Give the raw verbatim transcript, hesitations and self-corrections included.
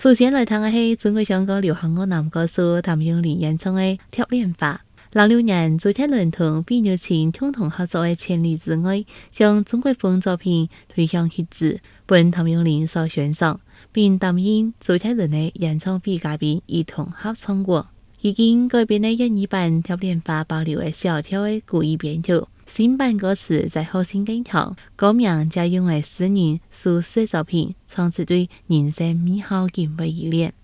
首先来睇嘅係中國香港流行樂男歌手譚詠麟演唱嘅《貼臉花》。零六年，周杰倫同費玉清共同合作嘅《千里之外》，將中國風作品推向極致，本譚詠麟所欣賞，並擔任周杰倫嘅演唱會嘉賓一同合唱過。已經改編嘅粵語版《貼臉花》保留嘅小調嘅古意編曲，新版歌詞在後生更調，歌名借用嘅詩人蘇軾作品，唱出對人生美好嘅回憶戀。